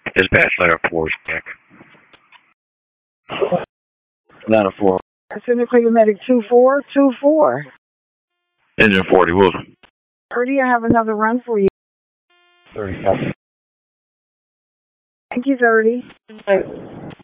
Dispatch letter 4, Jack. 904. Center Medic 2424. Engine 40, Wilson. 30, I have another run for you. 30, copy. Thank you, 30.